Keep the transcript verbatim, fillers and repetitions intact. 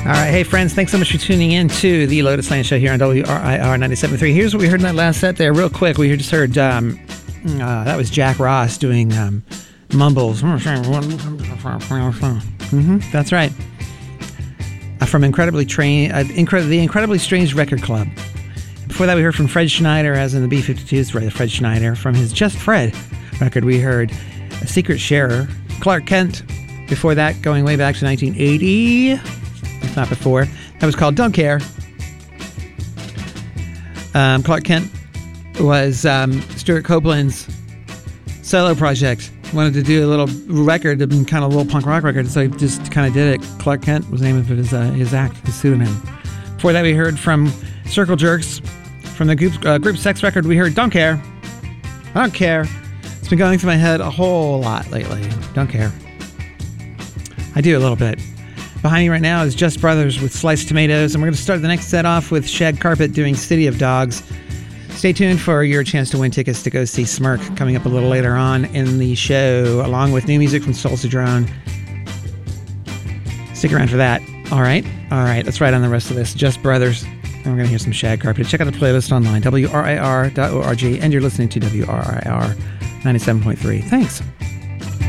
All right, hey friends, thanks so much for tuning in to the Lotus Lane Show here on W R I R ninety-seven point three. Here's what we heard in that last set there, real quick. We just heard, um, uh, that was Jack Ross doing um, mumbles. Mm-hmm, that's right. Uh, from Incredibly Train, uh, Incred- the Incredibly Strange Record Club. Before that, we heard from Fred Schneider, as in the B fifty-twos, right, Fred Schneider. From his Just Fred record, we heard A Secret Sharer, Clark Kent. Before that, going way back to nineteen eighty, if not before, that was called Don't Care. Um, Clark Kent was um, Stuart Copeland's solo project. Wanted to do a little record, kind of a little punk rock record, so he just kind of did it. Clark Kent was the name of his, uh, his act, his pseudonym. Before that, we heard from Circle Jerks. From the group, uh, group Sex record, we heard Don't Care. I don't care. It's been going through my head a whole lot lately. Don't care. I do a little bit. Behind me right now is Just Brothers with Sliced Tomatoes, and we're going to start the next set off with Shag Carpet doing City of Dogs. Stay tuned for your chance to win tickets to go see Smirk coming up a little later on in the show, along with new music from Soul Cedrone. Stick around for that. All right? All right, let's ride on the rest of this. Just Brothers. And we're going to hear some Shag Carpet. Check out the playlist online, W R I R dot org, and you're listening to W R I R ninety-seven point three. Thanks.